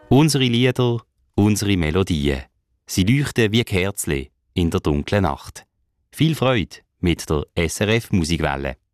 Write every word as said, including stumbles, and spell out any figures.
Unsere Lieder, unsere Melodien. Sie leuchten wie Kerzen in der dunklen Nacht. Viel Freude mit der S R F Musikwelle.